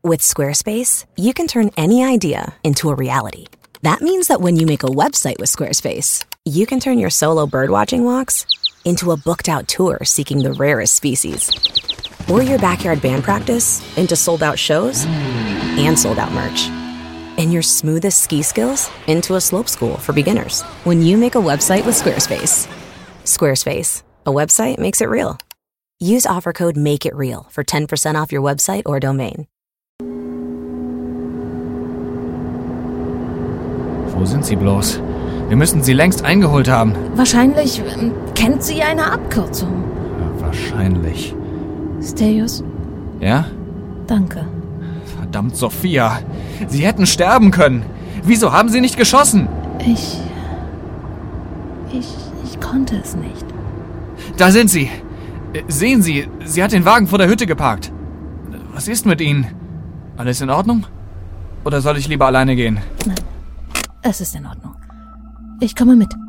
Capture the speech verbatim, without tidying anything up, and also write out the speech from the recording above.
With Squarespace, you can turn any idea into a reality. That means that when you make a website with Squarespace, you can turn your solo birdwatching walks into a booked-out tour seeking the rarest species. Or your backyard band practice into sold-out shows and sold-out merch. And your smoothest ski skills into a slope school for beginners. When you make a website with Squarespace. Squarespace. A website makes it real. Use offer code MAKEITREAL for ten percent off your website or domain. Wo sind sie bloß? Wir müssen sie längst eingeholt haben. Wahrscheinlich ähm, kennt sie eine Abkürzung. Ja, wahrscheinlich. Stelios? Ja? Danke. Verdammt, Sophia. Sie hätten sterben können. Wieso haben Sie nicht geschossen? Ich... Ich... Ich konnte es nicht. Da sind Sie. Sehen Sie, sie hat den Wagen vor der Hütte geparkt. Was ist mit Ihnen? Alles in Ordnung? Oder soll ich lieber alleine gehen? Nein, es ist in Ordnung. Ich komme mit.